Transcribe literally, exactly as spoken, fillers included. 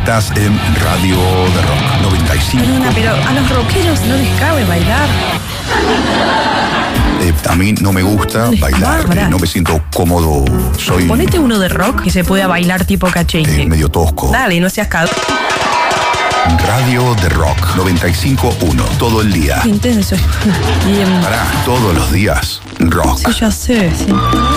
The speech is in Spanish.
Estás en Radio de Rock noventa y cinco. Luna, pero a los rockeros no les cabe bailar. Eh, a mí no me gusta No les bailar, cabe. eh, no me siento cómodo. Soy Ponete uno de rock que se pueda bailar tipo cachengue. eh, medio tosco. Dale, no seas cagado. Radio de Rock noventa y cinco punto uno. Todo el día. Intenso. Bien. Pará, todos los días. Rock. Sí, ya sé, sí.